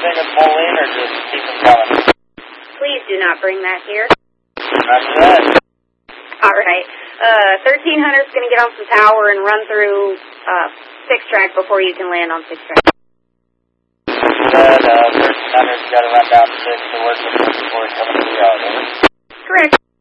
anything to pull in or just keep them going? Please do not bring that here. Roger that. All right. 1300's going to get on some power and run through 6-track before you can land on 6-track. Said 1300's got to run down 6 to work with them before it's coming to the yard. Correct.